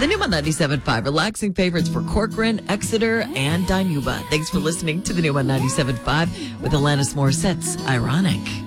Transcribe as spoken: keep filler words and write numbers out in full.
The Numa ninety-seven point five, relaxing favorites for Corcoran, Exeter, and Dinuba. Thanks for listening to the Numa ninety-seven point five with Alanis Morissette's Ironic.